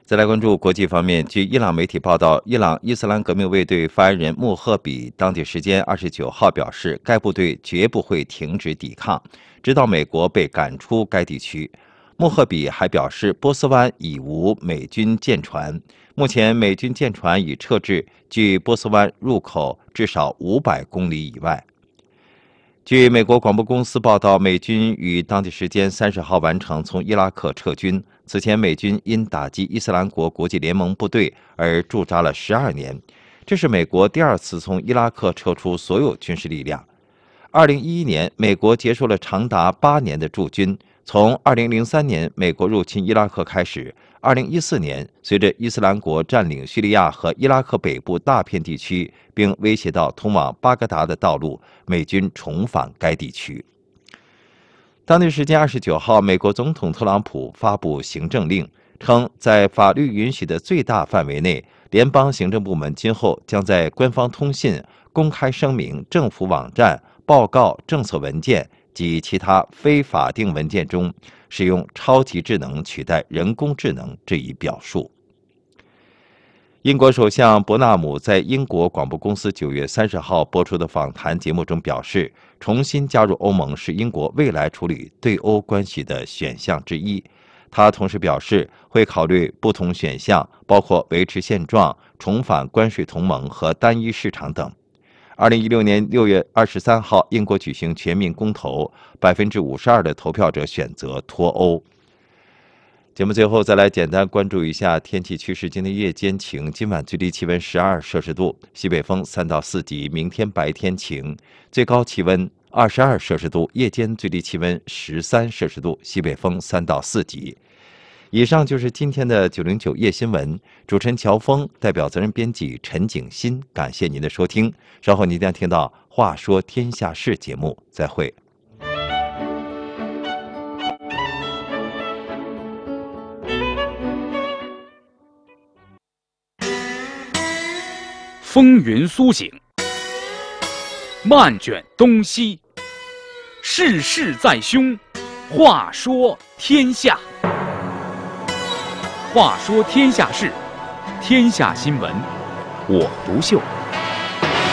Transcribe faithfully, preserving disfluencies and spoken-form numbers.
再来关注国际方面，据伊朗媒体报道，伊朗伊斯兰革命卫队发言人穆赫比当地时间二十九号表示，该部队绝不会停止抵抗，直到美国被赶出该地区。穆赫比还表示，波斯湾已无美军舰船，目前美军舰船已撤至距波斯湾入口至少五百公里以外。据美国广播公司报道，美军于当地时间三十号完成从伊拉克撤军。此前，美军因打击伊斯兰国国际联盟部队而驻扎了十二年，这是美国第二次从伊拉克撤出所有军事力量。二零一一年，美国结束了长达八年的驻军。从二零零三年美国入侵伊拉克开始，二零一四年，随着伊斯兰国占领叙利亚和伊拉克北部大片地区，并威胁到通往巴格达的道路，美军重返该地区。当地时间二十九号，美国总统特朗普发布行政令，称在法律允许的最大范围内，联邦行政部门今后将在官方通信、公开声明、政府网站、报告、政策文件及其他非法定文件中使用超级智能取代人工智能这一表述。英国首相伯纳姆在英国广播公司九月三十号播出的访谈节目中表示，重新加入欧盟是英国未来处理对欧关系的选项之一。他同时表示，会考虑不同选项，包括维持现状、重返关税同盟和单一市场等。二零一六年六月二十三号，英国举行全民公投，百分之五十二的投票者选择脱欧。节目最后再来简单关注一下天气趋势。今天夜间晴，今晚最低气温十二摄氏度，西北风三到四级。明天白天晴，最高气温二十二摄氏度，夜间最低气温十三摄氏度，西北风三到四级。以上就是今天的九零九夜新闻，主持人乔峰，代表责任编辑陈景新，感谢您的收听。稍后您将听到《话说天下事》节目，再会。 风云苏醒，漫卷东西，世事在胸。话说天下，话说天下事，天下新闻，我独秀。